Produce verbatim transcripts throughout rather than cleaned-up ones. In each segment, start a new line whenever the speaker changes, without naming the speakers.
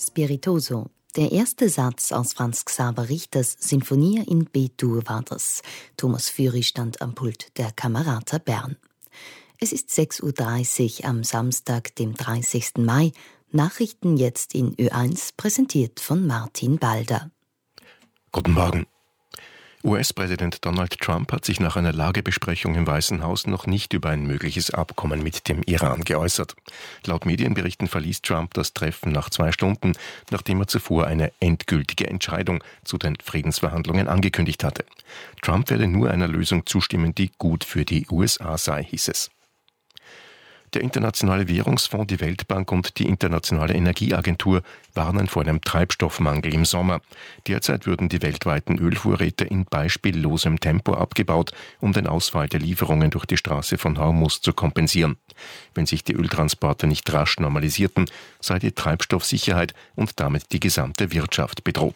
Spiritoso. Der erste Satz aus Franz Xaver Richters Sinfonia in B-Dur war das. Thomas Führy stand am Pult der Camerata Bern. Es ist sechs Uhr dreißig am Samstag, dem dreißigsten Mai. Nachrichten jetzt in Ö eins, präsentiert von Martin Balder.
Guten Morgen. U S-Präsident Donald Trump hat sich nach einer Lagebesprechung im Weißen Haus noch nicht über ein mögliches Abkommen mit dem Iran geäußert. Laut Medienberichten verließ Trump das Treffen nach zwei Stunden, nachdem er zuvor eine endgültige Entscheidung zu den Friedensverhandlungen angekündigt hatte. Trump werde nur einer Lösung zustimmen, die gut für die U S A sei, hieß es. Der Internationale Währungsfonds, die Weltbank und die Internationale Energieagentur warnen vor einem Treibstoffmangel im Sommer. Derzeit würden die weltweiten Ölvorräte in beispiellosem Tempo abgebaut, um den Ausfall der Lieferungen durch die Straße von Hormuz zu kompensieren. Wenn sich die Öltransporte nicht rasch normalisierten, sei die Treibstoffsicherheit und damit die gesamte Wirtschaft bedroht.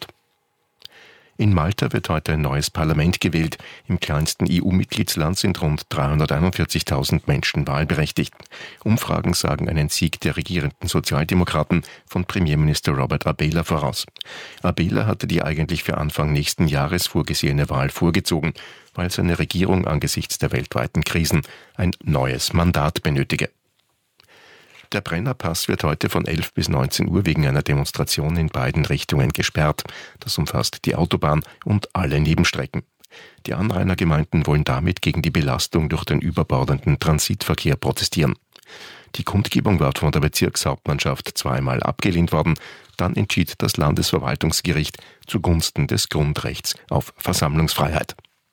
In Malta wird heute ein neues Parlament gewählt. Im kleinsten E U-Mitgliedsland sind rund dreihunderteinundvierzigtausend Menschen wahlberechtigt. Umfragen sagen einen Sieg der regierenden Sozialdemokraten von Premierminister Robert Abela voraus. Abela hatte die eigentlich für Anfang nächsten Jahres vorgesehene Wahl vorgezogen, weil seine Regierung angesichts der weltweiten Krisen ein neues Mandat benötige. Der Brennerpass wird heute von elf bis neunzehn Uhr wegen einer Demonstration in beiden Richtungen gesperrt. Das umfasst die Autobahn und alle Nebenstrecken. Die Anrainergemeinden wollen damit gegen die Belastung durch den überbordenden Transitverkehr protestieren. Die Kundgebung war von der Bezirkshauptmannschaft zweimal abgelehnt worden. Dann entschied das Landesverwaltungsgericht zugunsten des Grundrechts auf Versammlungsfreiheit.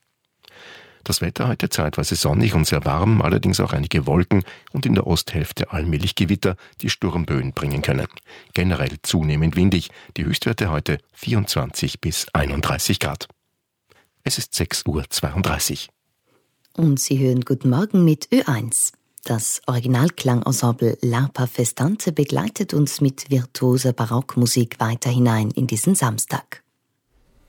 Das Wetter heute zeitweise sonnig und sehr warm, allerdings auch einige Wolken und in der Osthälfte allmählich Gewitter, die Sturmböen bringen können. Generell zunehmend windig, die Höchstwerte heute vierundzwanzig bis einunddreißig Grad. Es ist sechs Uhr zweiunddreißig.
Und Sie hören Guten Morgen mit Ö eins. Das Originalklangensemble L'Arpa Festante begleitet uns mit virtuoser Barockmusik weiter hinein in diesen Samstag.